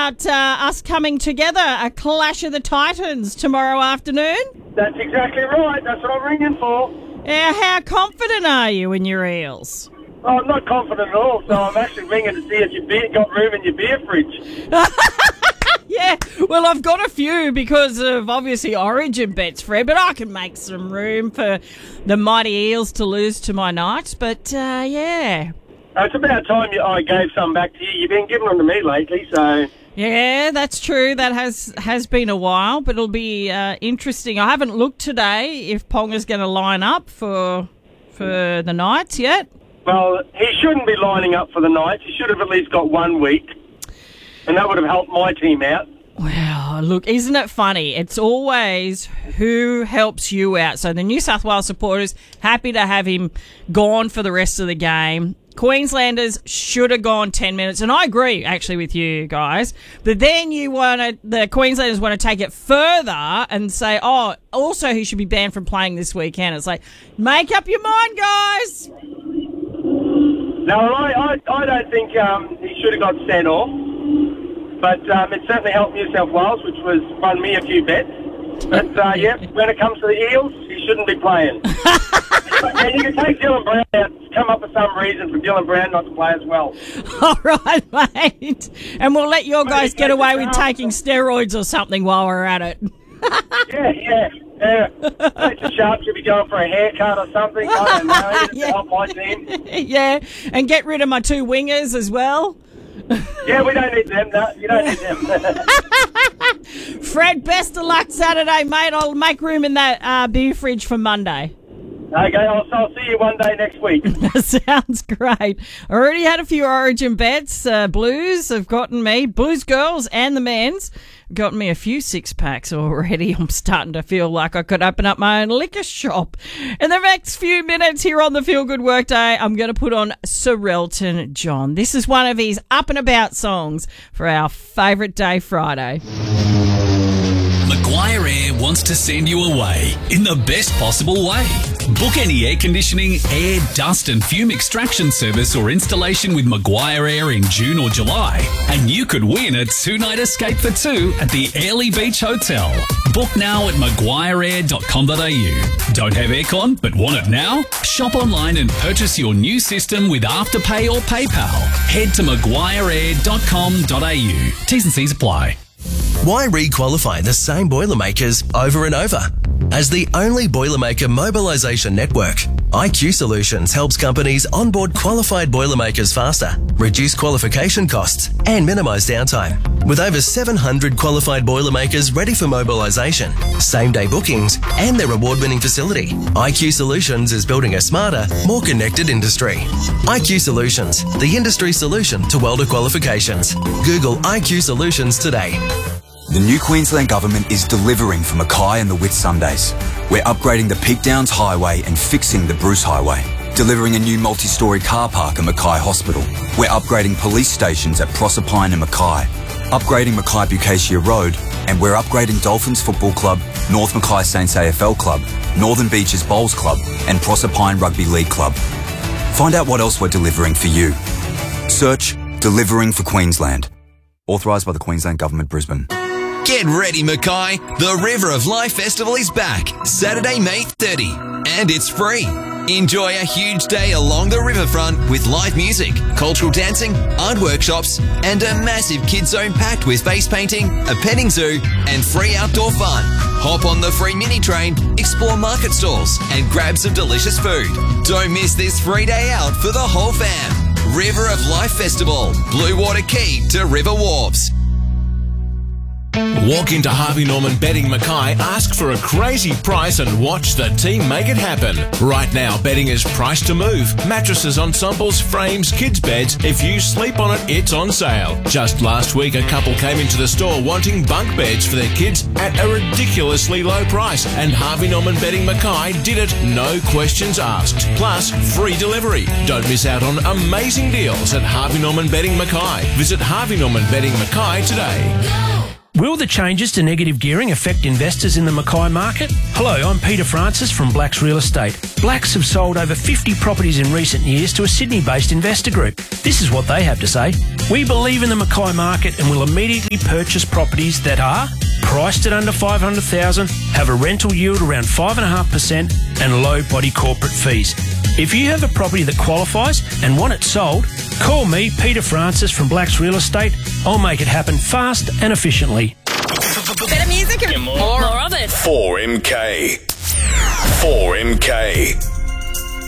about us coming together, a Clash of the Titans tomorrow afternoon? That's exactly right. That's what I'm ringing for. Yeah, how confident are you in your Eels? Oh, I'm not confident at all, so I'm actually ringing to see if you've got room in your beer fridge. Yeah, well, I've got a few because of obviously Origin bets, Fred, but I can make some room for the mighty Eels to lose to my Knights. But, yeah. It's about time I gave some back to you. You've been giving them to me lately, so... Yeah, that's true. That has been a while, but it'll be interesting. I haven't looked today if Ponga's going to line up for the Knights yet. Well, he shouldn't be lining up for the Knights. He should have at least got 1 week. And that would have helped my team out. Wow, look, isn't it funny? It's always who helps you out. So the New South Wales supporters, happy to have him gone for the rest of the game. Queenslanders should have gone 10 minutes. And I agree, actually, with you guys. But then the Queenslanders want to take it further and say, oh, also he should be banned from playing this weekend. It's like, make up your mind, guys. No, I don't think he should have got sent off. But it certainly helped New South Wales, which was won me a few bets. But, when it comes to the Eels, he shouldn't be playing. And you can take Dylan Brown out, come up with some reason for Dylan Brown not to play as well. All right, mate. And we'll let your guys get away with taking steroids or something while we're at it. Yeah. Mr. Sharp should be going for a haircut or something. I don't know. To help my team. Yeah, and get rid of my 2 wingers as well. Yeah, we don't need them. No, you don't need them. Fred, best of luck Saturday, mate. I'll make room in that beer fridge for Monday. Okay, I'll see you one day next week. Sounds great. I already had a few Origin bets. Blues have gotten me, Blues girls and the men's, gotten me a few 6-packs already. I'm starting to feel like I could open up my own liquor shop. In the next few minutes here on the Feel Good Workday, I'm going to put on Sir Elton John. This is one of his up and about songs for our favourite day, Friday. Maguire Air wants to send you away in the best possible way. Book any air conditioning, air, dust and fume extraction service or installation with Maguire Air in June or July, and you could win a 2-night escape for 2 at the Airlie Beach Hotel. Book now at maguireair.com.au. Don't have aircon but want it now? Shop online and purchase your new system with Afterpay or PayPal. Head to maguireair.com.au. T's and C's apply. Why re-qualify the same Boilermakers over and over? As the only Boilermaker mobilisation network, IQ Solutions helps companies onboard qualified Boilermakers faster, reduce qualification costs and minimise downtime. With over 700 qualified Boilermakers ready for mobilisation, same-day bookings and their award-winning facility, IQ Solutions is building a smarter, more connected industry. IQ Solutions, the industry solution to welder qualifications. Google IQ Solutions today. The new Queensland Government is delivering for Mackay and the Whitsundays. We're upgrading the Peak Downs Highway and fixing the Bruce Highway. Delivering a new multi-storey car park at Mackay Hospital. We're upgrading police stations at Proserpine and Mackay. Upgrading Mackay Bucacia Road. And we're upgrading Dolphins Football Club, North Mackay Saints AFL Club, Northern Beaches Bowls Club and Proserpine Rugby League Club. Find out what else we're delivering for you. Search Delivering for Queensland. Authorised by the Queensland Government, Brisbane. Get ready, Mackay. The River of Life Festival is back, Saturday, May 30, and it's free. Enjoy a huge day along the riverfront with live music, cultural dancing, art workshops, and a massive kids zone packed with face painting, a petting zoo, and free outdoor fun. Hop on the free mini train, explore market stalls, and grab some delicious food. Don't miss this free day out for the whole fam. River of Life Festival, Blue Water Quay to River Wharves. Walk into Harvey Norman Bedding Mackay, ask for a crazy price and watch the team make it happen. Right now, bedding is priced to move. Mattresses, ensembles, frames, kids' beds. If you sleep on it, it's on sale. Just last week, a couple came into the store wanting bunk beds for their kids at a ridiculously low price. And Harvey Norman Bedding Mackay did it, no questions asked. Plus, free delivery. Don't miss out on amazing deals at Harvey Norman Bedding Mackay. Visit Harvey Norman Bedding Mackay today. Will the changes to negative gearing affect investors in the Mackay market? Hello, I'm Peter Francis from Blacks Real Estate. Blacks have sold over 50 properties in recent years to a Sydney-based investor group. This is what they have to say. We believe in the Mackay market and will immediately purchase properties that are priced at under $500,000, have a rental yield around 5.5% and low body corporate fees. If you have a property that qualifies and want it sold, call me, Peter Francis from Blacks Real Estate. I'll make it happen fast and efficiently. Better music and more of it. 4MK. 4MK.